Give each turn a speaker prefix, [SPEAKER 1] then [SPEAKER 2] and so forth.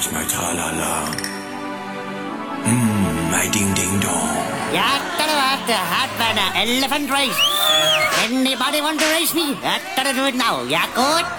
[SPEAKER 1] touch my tra-la-la. My ding-ding-dong.
[SPEAKER 2] Yatta the hat banner, elephant race. Anybody want to race me? Yatta do it now. Yakut.